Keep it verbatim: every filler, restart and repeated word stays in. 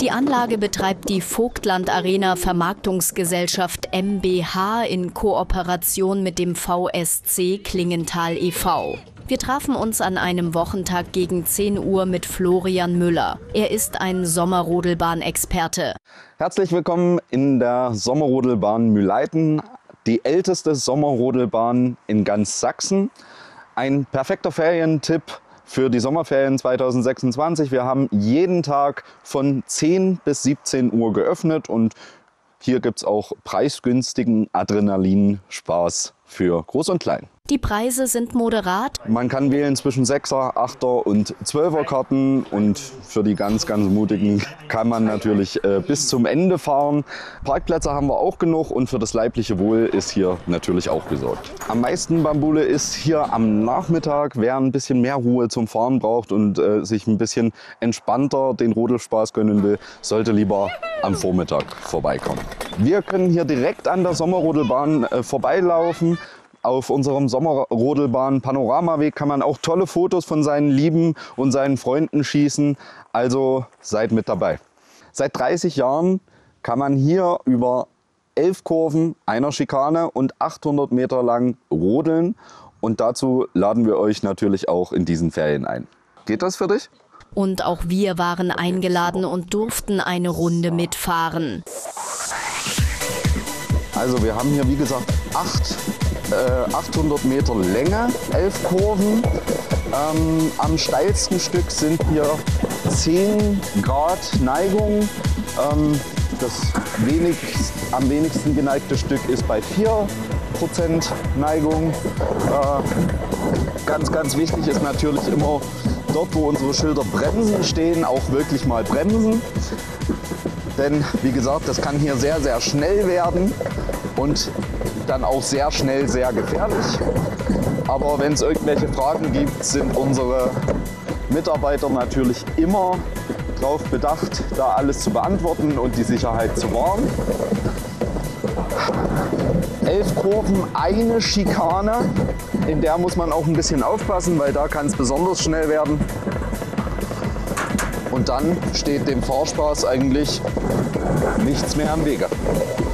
Die Anlage betreibt die Vogtland Arena Vermarktungsgesellschaft M B H in Kooperation mit dem V S C Klingenthal e V Wir trafen uns an einem Wochentag gegen zehn Uhr mit Florian Müller. Er ist ein Sommerrodelbahn-Experte. Herzlich willkommen in der Sommerrodelbahn Mühleiten, die älteste Sommerrodelbahn in ganz Sachsen. Ein perfekter Ferientipp für die Sommerferien zweitausendsechsundzwanzig. Wir haben jeden Tag von zehn bis siebzehn Uhr geöffnet und hier gibt es auch preisgünstigen Adrenalinspaß für Groß und Klein. Die Preise sind moderat. Man kann wählen zwischen sechser, achter und zwölfer Karten und für die ganz, ganz Mutigen kann man natürlich äh, bis zum Ende fahren. Parkplätze haben wir auch genug und für das leibliche Wohl ist hier natürlich auch gesorgt. Am meisten Bambule ist hier am Nachmittag, wer ein bisschen mehr Ruhe zum Fahren braucht und äh, sich ein bisschen entspannter den Rodelspaß gönnen will, sollte lieber am Vormittag vorbeikommen. Wir können hier direkt an der Sommerrodelbahn äh, vorbeilaufen. Auf unserem Sommerrodelbahn-Panoramaweg kann man auch tolle Fotos von seinen Lieben und seinen Freunden schießen. Also seid mit dabei. Seit dreißig Jahren kann man hier über elf Kurven, einer Schikane und achthundert Meter lang rodeln. Und dazu laden wir euch natürlich auch in diesen Ferien ein. Geht das für dich? Und auch wir waren eingeladen und durften eine Runde mitfahren. Also wir haben hier wie gesagt acht Äh, achthundert Meter Länge, elf Kurven. Ähm, am steilsten Stück sind hier zehn Grad Neigung. Ähm, das wenig, am wenigsten geneigte Stück ist bei vier Prozent Neigung. Äh, ganz, ganz wichtig ist natürlich immer dort, wo unsere Schilder Bremsen stehen, auch wirklich mal bremsen. Denn wie gesagt, das kann hier sehr, sehr schnell werden und dann auch sehr schnell sehr gefährlich. Aber wenn es irgendwelche Fragen gibt, sind unsere Mitarbeiter natürlich immer darauf bedacht, da alles zu beantworten und die Sicherheit zu wahren. Elf Kurven, eine Schikane, in der muss man auch ein bisschen aufpassen, weil da kann es besonders schnell werden. Und dann steht dem Fahrspaß eigentlich nichts mehr im Wege.